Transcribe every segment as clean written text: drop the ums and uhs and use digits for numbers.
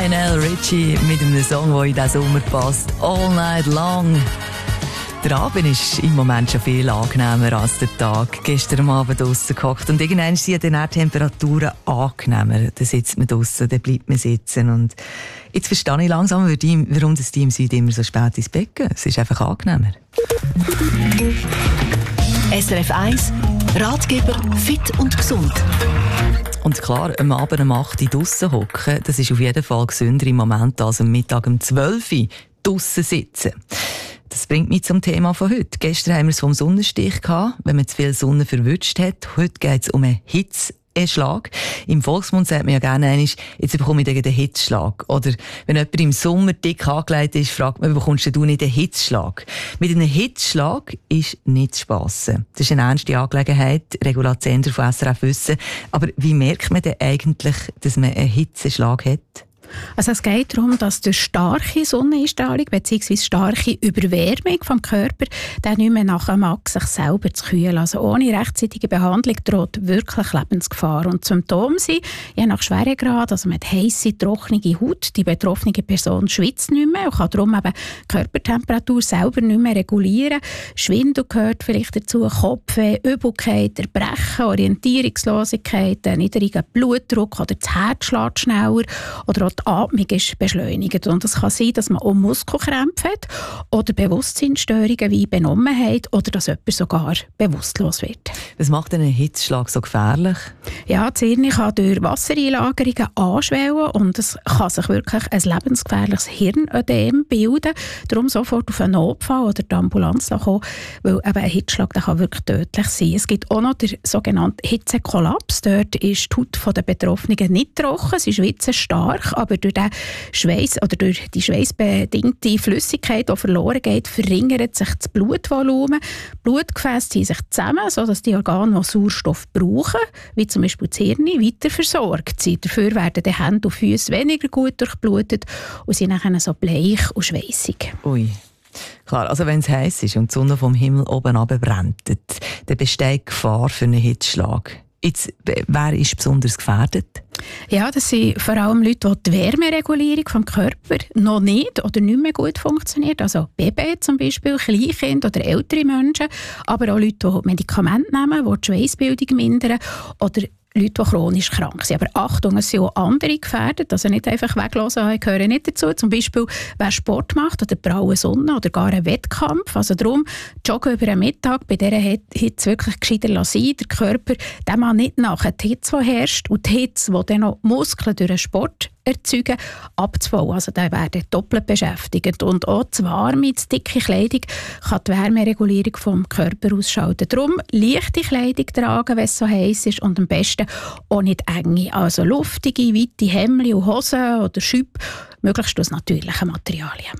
Lionel Richie mit einem Song, der in diesen Sommer passt. All Night Long. Der Abend ist im Moment schon viel angenehmer als der Tag. Gestern Abend draussen gehockt und irgendwann sind dann die Temperaturen angenehmer. Dann sitzt man draussen, dann bleibt man sitzen. Und jetzt verstehe ich langsam, warum das Team Süd immer so spät ins Bett geht. Es ist einfach angenehmer. SRF 1, Ratgeber fit und gesund. Und klar, am Abend um 8 Uhr draussen hocken, das ist auf jeden Fall gesünder im Moment als am Mittag um 12 Uhr draussen sitzen. Das bringt mich zum Thema von heute. Gestern haben wir es vom Sonnenstich gehabt, wenn man zu viel Sonne verwünscht hat. Heute geht es um einen Hitzeschlag. Im Volksmund sagt man ja gerne einmal, jetzt bekomme ich den Hitzschlag. Oder wenn jemand im Sommer dick angelegt ist, fragt man, bekommst du nicht den Hitzschlag? Mit einem Hitzschlag ist nicht zu spassen. Das ist eine ernste Angelegenheit, Regula Zender von SRF wissen. Aber wie merkt man denn eigentlich, dass man einen Hitzeschlag hat? Also es geht darum, dass durch starke Sonneneinstrahlung bzw. starke Überwärmung vom Körper dann nicht mehr nachher mag, sich selber zu kühlen. Also ohne rechtzeitige Behandlung droht wirklich Lebensgefahr. Und Symptome sind, je nach Schweregrad, also mit heisse, trockene Haut, die betroffene Person schwitzt nicht mehr und kann darum eben die Körpertemperatur selber nicht mehr regulieren. Schwindel gehört vielleicht dazu, Kopfweh, Übelkeit, Erbrechen, Orientierungslosigkeit, niedriger Blutdruck oder das Herz schlägt schneller oder auch die Atmung ist beschleunigt. Und es kann sein, dass man auch Muskelkrämpfe hat oder Bewusstseinsstörungen wie Benommenheit oder dass jemand sogar bewusstlos wird. Was macht einen Hitzschlag so gefährlich? Ja, das Hirn kann durch Wassereinlagerungen anschwellen und es kann sich wirklich ein lebensgefährliches Hirnödem bilden. Darum sofort auf einen Notfall oder die Ambulanz kommen, weil eben ein Hitzschlag der kann wirklich tödlich sein. Es gibt auch noch den sogenannten Hitzekollaps. Dort ist die Haut der Betroffenen nicht trocken, sie schwitzen stark, aber durch den Schweiß oder durch die schweißbedingte Flüssigkeit, die verloren geht, verringert sich das Blutvolumen. Blutgefäße ziehen sich zusammen, sodass die Organe, die Sauerstoff brauchen, wie zum Beispiel das Hirn, weiter versorgt sind. Dafür werden die Hände und Füße weniger gut durchblutet und sind dann so bleich und schweissig. Ui. Klar, also wenn es heiß ist und die Sonne vom Himmel oben runter brennt, dann besteht Gefahr für einen Hitzschlag. Jetzt, wer ist besonders gefährdet? Ja, das sind vor allem Leute, die die Wärmeregulierung vom Körper noch nicht oder nicht mehr gut funktioniert. Also Babys zum Beispiel, Kleinkinder oder ältere Menschen, aber auch Leute, die Medikamente nehmen, die die Schweissbildung mindern oder Leute, die chronisch krank sind. Aber Achtung, es sind auch andere gefährdet, also nicht einfach weglassen, gehören nicht dazu. Zum Beispiel, wer Sport macht oder pralle Sonne oder gar einen Wettkampf. Also darum, joggen über den Mittag, bei dieser Hitze wirklich gescheiter lassen. Der Körper, der mag nicht nachher die Hitze, die herrscht und die Hitze, die dann noch Muskeln durch den Sport erzeugen, abzubauen. Also da werden doppelt beschäftigt. Und auch zu warme, zu dicke Kleidung kann die Wärmeregulierung vom Körper ausschalten. Darum leichte Kleidung tragen, wenn es so heiß ist und am besten auch nicht enge. Also luftige, weite Hemden und Hosen oder Schüppe, möglichst aus natürlichen Materialien.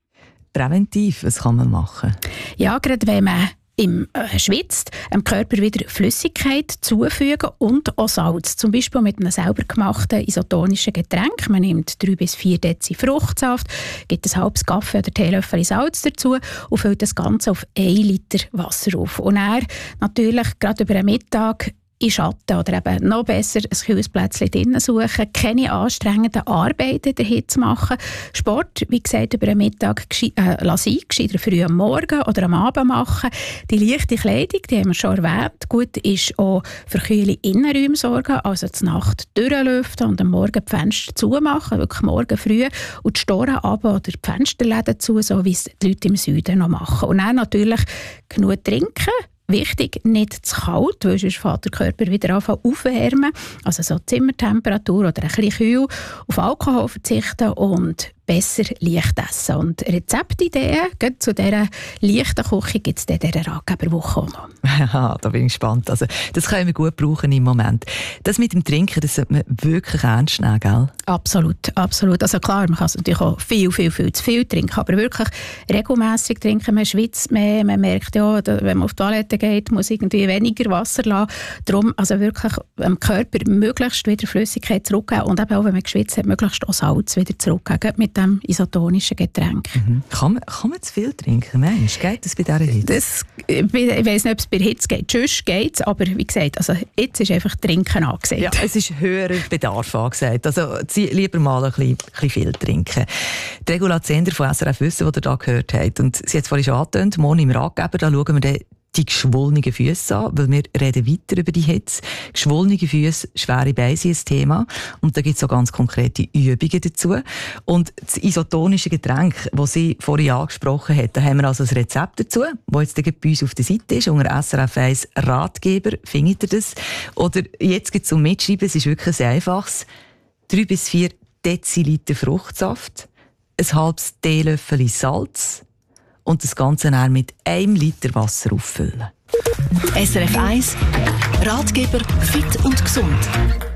Präventiv, was kann man machen? Ja, gerade wenn man schwitzt, dem Körper wieder Flüssigkeit zufügen und auch Salz. Zum Beispiel mit einem selber gemachten isotonischen Getränk. Man nimmt 3 bis 4 Dezi Fruchtsaft, gibt ein halbes Kaffee oder Teelöffel Salz dazu und füllt das Ganze auf 1 Liter Wasser auf. Und dann natürlich gerade über den Mittag in Schatten oder eben noch besser ein kühles Plätzchen drinnen suchen, keine anstrengenden Arbeiten dahin zu machen. Sport, wie gesagt, über den Mittag lassen, gescheiter früh am Morgen oder am Abend machen. Die leichte Kleidung, die haben wir schon erwähnt, gut ist auch für kühle Innenräume sorgen, also die Nacht durchlüften und am Morgen die Fenster zumachen, wirklich morgen früh und die Storen runter oder die Fensterläden zu, so wie es die Leute im Süden noch machen. Und dann natürlich genug trinken. Wichtig, nicht zu kalt, weil sonst fängt der Körper wieder aufwärmen. Also so Zimmertemperatur oder ein bisschen kühl. Auf Alkohol verzichten und besser leicht essen. Und Rezeptideen zu dieser leichten Küche gibt es in dieser Ratgeberwoche auch noch. Ja, da bin ich gespannt. Also, das können wir gut brauchen im Moment. Das mit dem Trinken, das sollte man wirklich ernst nehmen, gell? Absolut, absolut. Also klar, man kann es natürlich auch viel zu viel trinken, aber wirklich regelmässig trinken. Man schwitzt mehr, man merkt ja, wenn man auf die Toilette geht, muss irgendwie weniger Wasser lassen. Darum also wirklich dem Körper möglichst wieder Flüssigkeit zurückgeben und eben auch, wenn man geschwitzt hat, möglichst auch Salz wieder zurückgeben. Mit dem isotonischen Getränk. Kann man zu viel trinken? Mensch, geht das bei dieser Hitze? Ich weiss nicht, ob es bei Hitze geht. Sonst geht es, aber wie gesagt, also jetzt ist einfach Trinken angesagt. Ja, es ist höherer Bedarf angesagt. Also lieber mal ein bisschen viel trinken. Die Regula Zehnder von SRF Wissen, die ihr da gehört habt, und sie hat es vorhin schon angetönt, morgen im Ratgeber, da schauen wir dann die geschwollenen Füße an, weil wir reden weiter über die Hitze. Geschwollene Füße, schwere Beine sind ein Thema. Und da gibt es auch ganz konkrete Übungen dazu. Und das isotonische Getränk, das sie vorhin angesprochen hat, da haben wir also ein Rezept dazu, das jetzt bei uns auf der Seite ist. Unter SRF 1 Ratgeber findet ihr das. Oder jetzt gibt es zum Mitschreiben, es ist wirklich sehr einfaches. 3 bis 4 Deziliter Fruchtsaft, ein halbes Teelöffel Salz, und das Ganze dann mit 1 Liter Wasser auffüllen. SRF 1 Ratgeber fit und gesund.